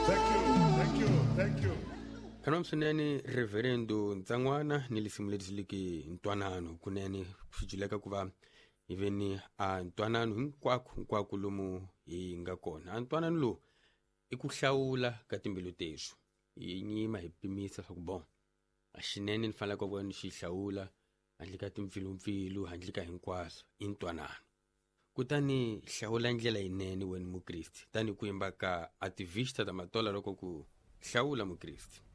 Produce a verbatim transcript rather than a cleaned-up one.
Thank you, thank you, thank you. Kanwa msuneni Reverendo Ntsangwana nilisimuletisiliki ntwanano kunene kujileka kuva iveni a ntwanano hinkwaku hinkwaku lomu hi nga kona. A ntwanano lo i ku hlawula ka timbilu tesu hi nyima hi pimisa swa ku bon a xinene ni fanelaka ku va ni xi hlawula handle ka timpfilumpfilu handle ka hinkwaswo i ntwanano. Kutani hlawula ndlela yinene wena mukriste tani ku yimba ka activista ta matola loko ku hlawula mukriste.